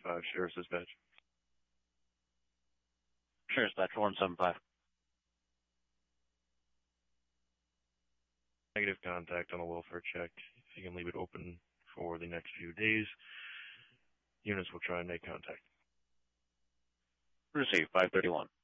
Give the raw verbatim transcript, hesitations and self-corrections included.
five, Sheriff's Dispatch. Sheriff's Dispatch, one seven five. Negative contact on a welfare check. If you can leave it open for the next few days, units will try and make contact. Receive, five thirty-one.